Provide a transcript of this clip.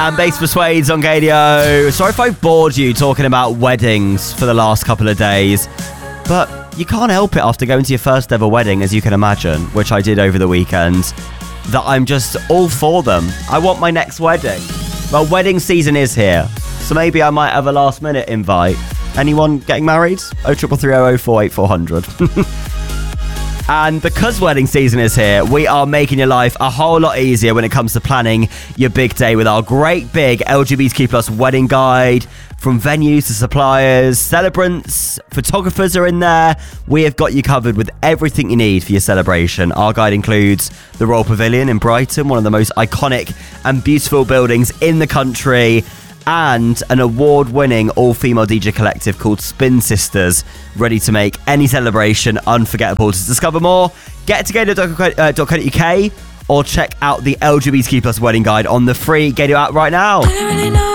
and Bass Persuades on Gadio. Sorry if I bored you talking about weddings for the last couple of days, but you can't help it after going to your first ever wedding, as you can imagine, which I did over the weekend, that I'm just all for them. I want my next wedding. Well, wedding season is here, so maybe I might have a last minute invite. Anyone getting married? 0333 004 8400. And because wedding season is here, we are making your life a whole lot easier when it comes to planning your big day with our great big LGBTQ+ wedding guide. From venues to suppliers, celebrants, photographers are in there. We have got you covered with everything you need for your celebration. Our guide includes the Royal Pavilion in Brighton, one of the most iconic and beautiful buildings in the country, and an award-winning all-female DJ collective called Spin Sisters, ready to make any celebration unforgettable. To discover more, get to gadio.co.uk or check out the LGBTQ+ wedding guide on the free Gadio app right now.